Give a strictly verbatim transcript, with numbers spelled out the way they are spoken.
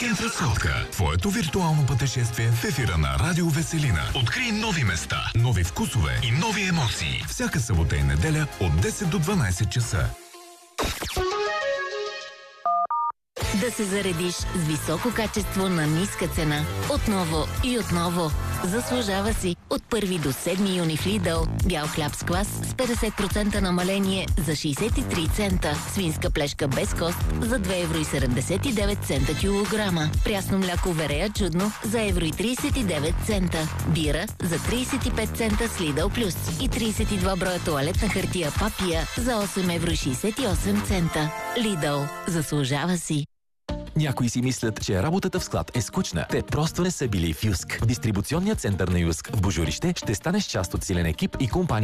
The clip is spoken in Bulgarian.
Късменият разходка. Твоето виртуално пътешествие в ефира на Радио Веселина. Открий нови места, нови вкусове и нови емоции. Всяка събота и неделя от десет до дванайсет часа. Да се заредиш с високо качество на ниска цена. Отново и отново. Заслужава си. От първи до седми юни в Lidl. Бял хляб с квас с петдесет процента намаление за шейсет и три цента. Свинска плешка без кост за две евро и седемдесет и девет цента килограма. Прясно мляко Верея чудно за евро и трийсет и девет цента. Бира за трийсет и пет цента с Lidl Plus. И трийсет и два броя тоалетна хартия Папия за осем евро и шейсет и осем цента. Lidl. Заслужава си. Някои си мислят, че работата в склад е скучна. Те просто не са били в Юск. В дистрибуционния център на Юск в Божурище ще станеш част от силен екип и компания